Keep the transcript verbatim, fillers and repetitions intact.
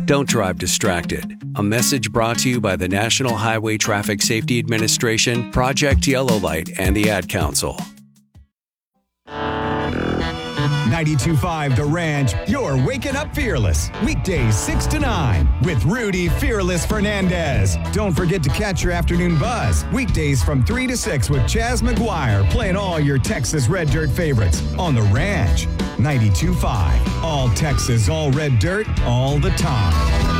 Don't drive distracted. A message brought to you by the National Highway Traffic Safety Administration, Project Yellow Light, and the Ad Council. ninety-two point five The Ranch, you're waking up fearless. Weekdays six to nine with Rudy Fearless Fernandez. Don't forget to catch your afternoon buzz. Weekdays from three to six with Chaz McGuire playing all your Texas Red Dirt favorites on The Ranch. ninety-two point five All Texas, all red dirt, all the time.